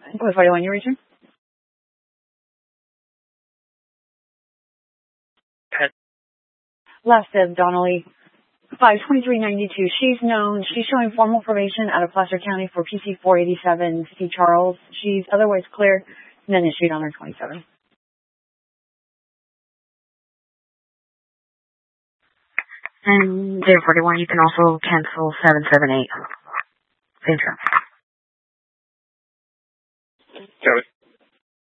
With 41, you reaching? Last of Donnelly, 52392. She's known. She's showing formal probation out of Placer County for PC 487, Steve Charles. She's otherwise clear, and then issued on her 27. And 41, you can also cancel 778. Same term.